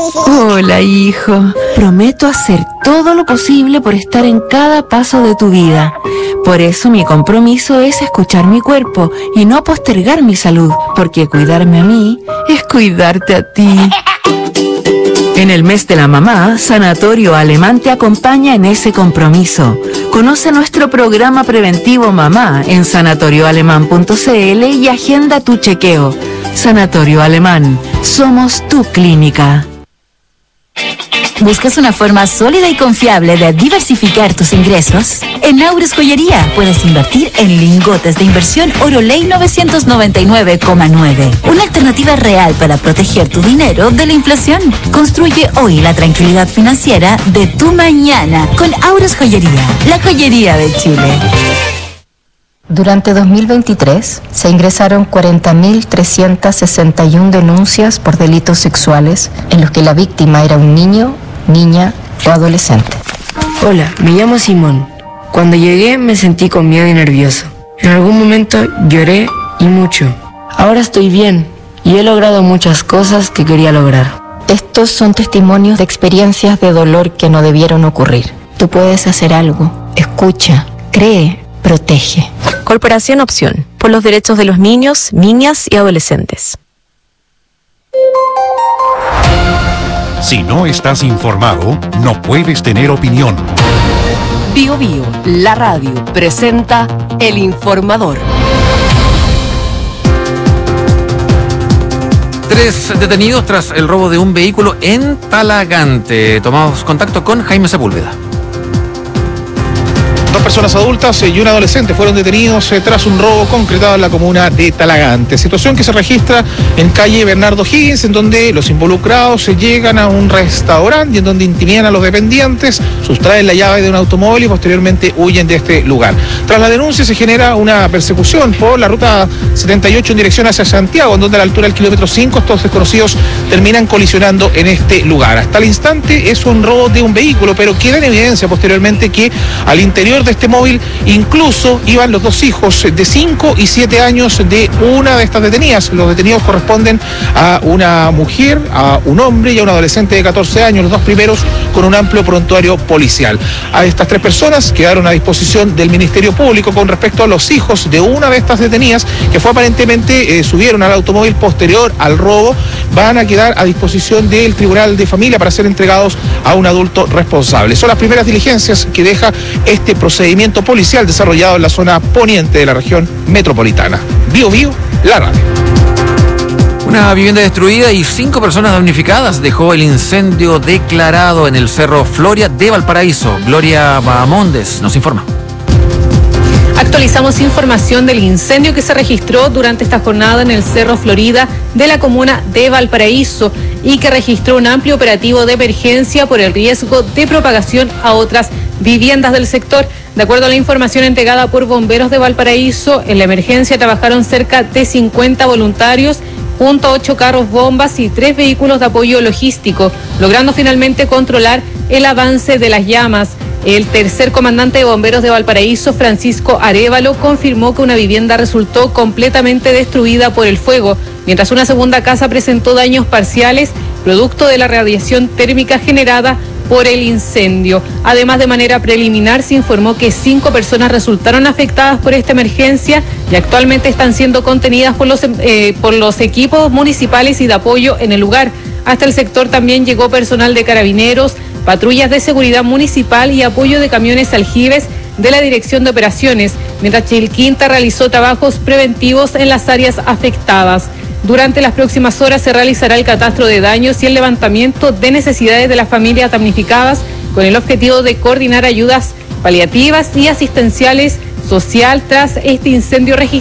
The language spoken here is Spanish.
Hola, hijo. Prometo hacer todo lo posible por estar en cada paso de tu vida. Por eso mi compromiso es escuchar mi cuerpo y no postergar mi salud, porque cuidarme a mí es cuidarte a ti. En el mes de la mamá, Sanatorio Alemán te acompaña en ese compromiso. Conoce nuestro programa preventivo Mamá en sanatorioalemán.cl y agenda tu chequeo. Sanatorio Alemán, somos tu clínica. ¿Buscas una forma sólida y confiable de diversificar tus ingresos? En Aures Joyería puedes invertir en lingotes de inversión Oro Ley 999,9. Una alternativa real para proteger tu dinero de la inflación. Construye hoy la tranquilidad financiera de tu mañana con Aures Joyería, la joyería de Chile. Durante 2023 se ingresaron 40.361 denuncias por delitos sexuales en los que la víctima era un niño, niña o adolescente. Hola, me llamo Simón. Cuando llegué me sentí con miedo y nervioso. En algún momento lloré y mucho. Ahora estoy bien y he logrado muchas cosas que quería lograr. Estos son testimonios de experiencias de dolor que no debieron ocurrir. Tú puedes hacer algo. Escucha, cree, protege. Corporación Opción, por los derechos de los niños, niñas y adolescentes. Si no estás informado, no puedes tener opinión. Bio Bio, la radio, presenta El Informador. 3 detenidos tras el robo de un vehículo en Talagante. Tomamos contacto con Jaime Sepúlveda. 2 personas adultas y un adolescente fueron detenidos tras un robo concretado en la comuna de Talagante. Situación que se registra en calle Bernardo Higgins, en donde los involucrados llegan a un restaurante y en donde intimidan a los dependientes, sustraen la llave de un automóvil y posteriormente huyen de este lugar. Tras la denuncia se genera una persecución por la ruta 78 en dirección hacia Santiago, en donde a la altura del kilómetro 5 estos desconocidos terminan colisionando en este lugar. Hasta el instante es un robo de un vehículo, pero queda en evidencia posteriormente que al interior de este móvil incluso iban los 2 hijos de 5 y 7 años de una de estas detenidas. Los detenidos corresponden a una mujer, a un hombre y a un adolescente de 14 años, los 2 primeros con un amplio prontuario policial. A estas 3 personas quedaron a disposición del Ministerio Público. Con respecto a los hijos de una de estas detenidas, que fue aparentemente subieron al automóvil posterior al robo, van a quedar a disposición del Tribunal de Familia para ser entregados a un adulto responsable. Son las primeras diligencias que deja este procedimiento policial desarrollado en la zona poniente de la región metropolitana. Bio Bio, la radio. Una vivienda destruida y 5 personas damnificadas dejó el incendio declarado en el Cerro Floria de Valparaíso. Gloria Bahamondes nos informa. Actualizamos información del incendio que se registró durante esta jornada en el Cerro Florida de la comuna de Valparaíso y que registró un amplio operativo de emergencia por el riesgo de propagación a otras viviendas del sector. De acuerdo a la información entregada por bomberos de Valparaíso, en la emergencia trabajaron cerca de 50 voluntarios junto a 8 carros bombas y 3 vehículos de apoyo logístico, logrando finalmente controlar el avance de las llamas. El tercer comandante de bomberos de Valparaíso, Francisco Arévalo, confirmó que una vivienda resultó completamente destruida por el fuego, mientras una segunda casa presentó daños parciales, producto de la radiación térmica generada por el incendio. Además, de manera preliminar, se informó que 5 personas resultaron afectadas por esta emergencia y actualmente están siendo contenidas por los equipos municipales y de apoyo en el lugar. Hasta el sector también llegó personal de carabineros, patrullas de seguridad municipal y apoyo de camiones aljibes de la Dirección de Operaciones, mientras Chilquinta realizó trabajos preventivos en las áreas afectadas. Durante las próximas horas se realizará el catastro de daños y el levantamiento de necesidades de las familias damnificadas con el objetivo de coordinar ayudas paliativas y asistenciales social tras este incendio registrado